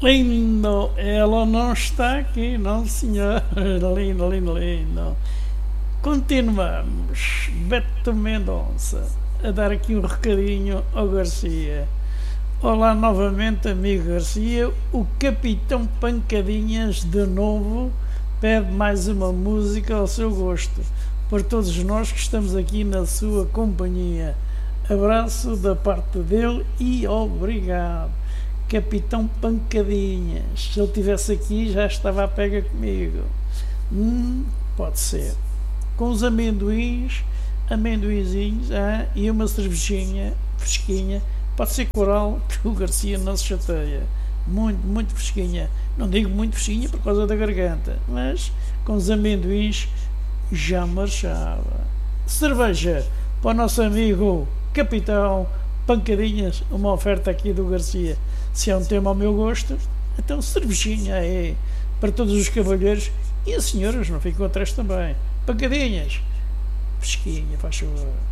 Lindo, ela não está aqui, não senhor. Lindo, lindo, lindo. Continuamos. Beto Mendonça a dar aqui um recadinho ao Garcia. Olá novamente, amigo Garcia. O Capitão Pancadinhas de novo pede mais uma música ao seu gosto, por todos nós que estamos aqui na sua companhia. Abraço da parte dele e obrigado. Capitão Pancadinhas, se ele estivesse aqui já estava a pega comigo. Pode ser. Com os amendoinzinhos e uma cervejinha fresquinha. Pode ser coral, que o Garcia não se chateia. Muito, muito fresquinha. Não digo muito fresquinha por causa da garganta, mas com os amendoins já marchava. Cerveja para o nosso amigo Capitão Pancadinhas, uma oferta aqui do Garcia. Se é um tema ao meu gosto, então cervejinha é para todos os cavalheiros e as senhoras não ficam atrás também. Pancadinhas, fresquinha, faz favor.